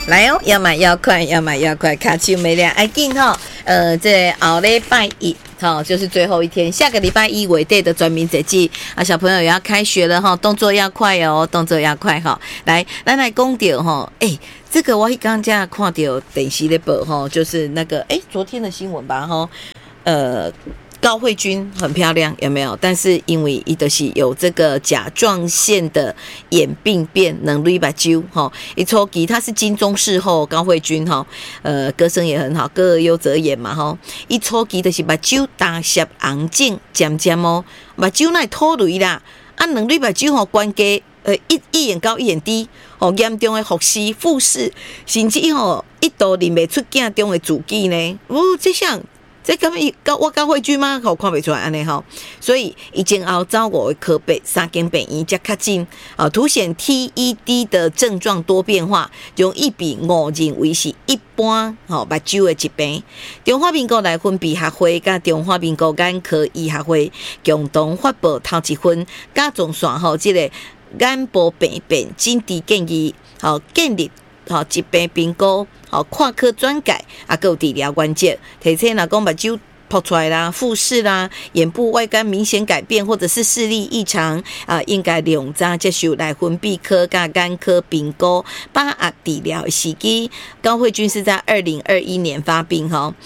来哦，要买要快，要买要快，卡丘没亮，爱紧吼。这后礼拜一，就是最后一天，下个礼拜一为对的专名节气啊，小朋友也要开学了哈，动作要快哦，动作要快哈。来，咱来讲到哈，这个我刚才看到电视咧报哈，就是那个昨天的新闻吧哈，高慧君很漂亮，有没有？但是因为伊就是有这个甲状腺的眼病变，能力把揪哈，一抽吉他是金钟视后高慧君哈，歌声也很好，歌而优则演嘛哈，一抽吉就是把揪大舌红肿渐渐哦，把揪那脱泪啦，啊，能力把揪吼关节一眼高一眼低，严重的复视、复视，甚至一度认不出镜中的自己呢，这项。这根本我高慧君吗？我看不出来安尼吼，所以已经熬照5个科别3间病院才较近凸显 TED 的症状多变化，容易比误认为是一般目睭的疾病。中华民国内分泌学会甲中华民国眼科医学会共同发布头一份甲总线这个眼部病变诊治建议建立疾病评估看科专改还有治疗关键，提醒若讲目睭泡出来啦、复视啦、眼部外观明显改变或者是视力异常应该两早接受内分泌科甲眼科评估，把握治疗的时机。高慧君是在2021年发病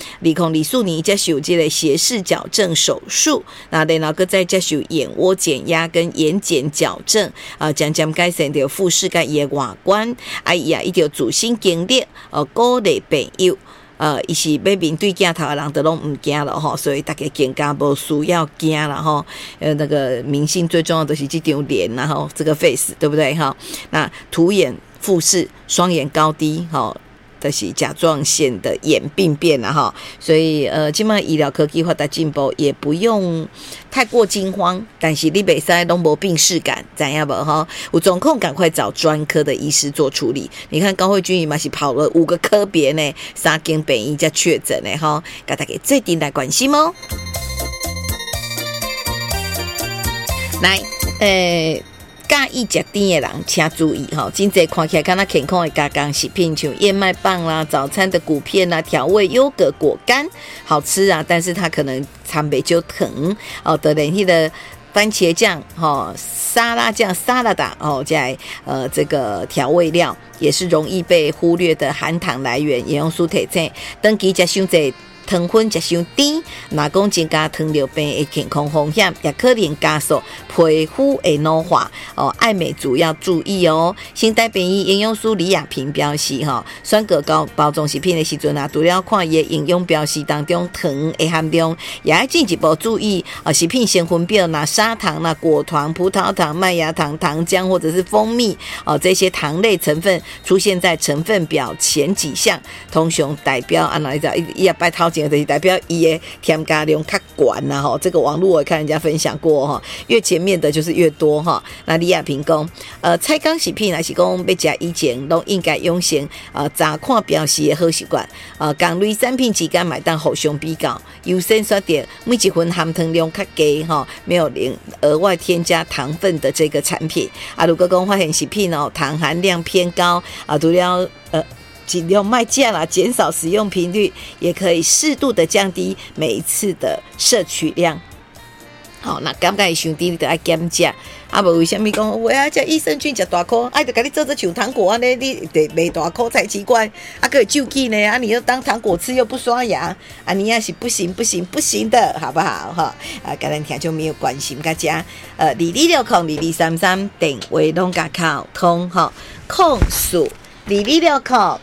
2004年接受这个斜视矫正手术，然后再接受眼窝减压跟眼睑矫正渐渐改善到复视甲伊的外观伊就自信经历鼓励朋友伊是要面对镜头的人都拢唔惊了吼，所以大家更加无需要惊了吼。那个明星最重要的是这张脸，然后这个 face 对不对哈？那凸眼、复视、双眼高低哈。就是甲状腺的眼病变了哈，所以现在医疗科技发达进步，也不用太过惊慌，但是你袂使都没病识感，知影无哈？有状况赶快找专科的医师做处理。你看高慧君伊嘛是跑了5个科别呢，3间病院才确诊呢哈，给大家最近来关心哦。来，介意食甜的人请注意哈，真侪看起来敢若健康的加工食品，像燕麦棒啦、早餐的谷片啦、调味优格果干，好吃啊，但是它可能掺袂就疼的连迄个番茄酱沙拉酱、沙拉达这个调味料也是容易被忽略的含糖来源，营养素提醒，长期食伤侪糖分食伤甜，若讲增加糖尿病的健康风险，也可能加速皮肤的老化爱美主要注意新台病医营养师李亚萍表示选购高包装食品的时阵除了看伊的营养标示当中糖的含量，也要进一步注意食品成分表砂糖果糖、葡萄糖、麦芽糖、糖浆或者是蜂蜜这些糖类成分出现在成分表前几项，通常代表伊也拜头前就是代表伊的添加量较悬啦这个网络我看人家分享过越前面的就是越多那李亚萍讲菜缸食品还是讲要食以前都应该养成查看标示的好习惯同类产品之间买当互相比较，优先选择每一份含糖量较低没有额外添加糖分的这个产品如果讲发现食品糖含量偏高除了尽量卖价啦，减少使用频率，也可以适度的降低每一次的摄取量。好，那感觉伤低，你就要减食。无为什么讲我要吃益生菌吃大颗，就给你做像糖果呢？你得没大颗才奇怪。可以救气呢？你又当糖果吃又不刷牙，你也是不行的，好不好跟咱听就没有关系，大家22602233电话拢甲靠通控诉22602233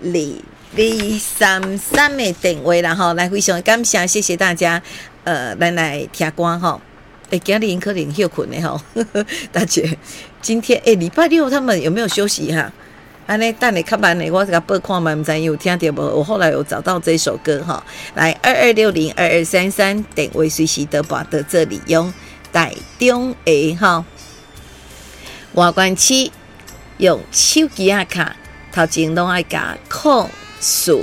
的电话啦来非常感谢，谢谢大家咱来听歌今天可能休困的大姐今天礼拜六他们有没有休息安尼等下较慢的我给他报看嘛，不知有听到无？我后来有找到这首歌来22602233电话随时都拨到这里用台中的外观区用手机卡头前拢爱加控诉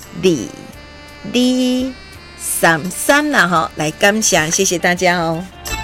22602233啦来感谢，谢谢大家